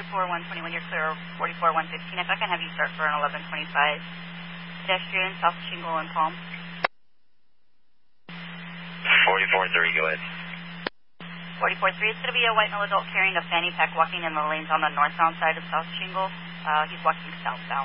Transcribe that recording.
44-121, you're clear. 44-115, if I can have you start for an 1125 pedestrian, South Shingle and Palm. 44-3, go ahead. 44-3, it's going to be a white male adult carrying a fanny pack walking in the lanes on the northbound side of South Shingle. He's walking southbound.